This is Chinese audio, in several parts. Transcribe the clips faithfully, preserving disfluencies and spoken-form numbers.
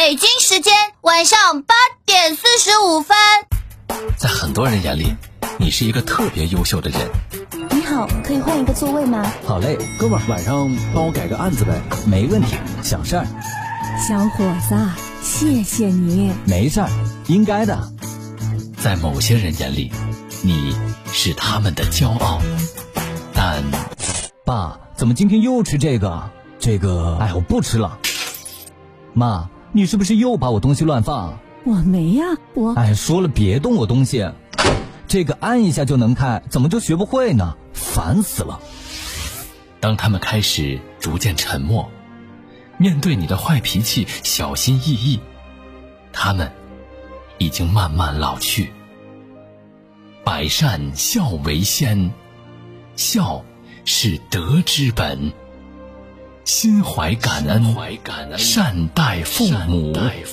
北京时间晚上八点四十五分。 在很多人眼里，你是一个特别优秀的人。 你好，可以换一个座位吗？ 好嘞，哥们儿，晚上帮我改个案子呗。 没问题，小事儿。 小伙子，谢谢你。 没事儿，应该的。 在某些人眼里，你是他们的骄傲，但爸，怎么今天又吃这个？这个，哎，我不吃了。妈，你是不是又把我东西乱放？ 我没呀，我…… 哎，说了别动我东西。这个按一下就能开，怎么就学不会呢？烦死了。 当他们开始逐渐沉默，面对你的坏脾气小心翼翼，他们已经慢慢老去。百善孝为先，孝是德之本，心怀感恩，善待父母。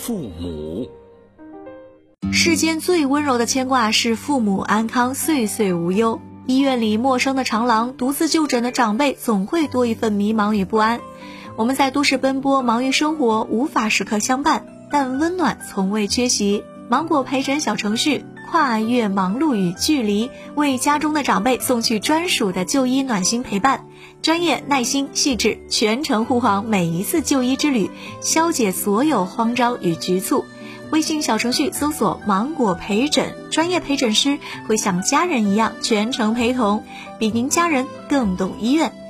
世间最温柔的牵挂是父母安康，岁岁无忧。医院里陌生的长廊，独自就诊的长辈，总会多一份迷茫与不安。我们在都市奔波，忙于生活，无法时刻相伴，但温暖从未缺席。芒果陪诊小程序，跨越忙碌与距离，为家中的长辈送去专属的就医暖心陪伴。专业、耐心、细致，全程护航每一次就医之旅，消解所有慌张与局促。微信小程序搜索芒果陪诊，专业陪诊师会像家人一样全程陪同，比您家人更懂医院。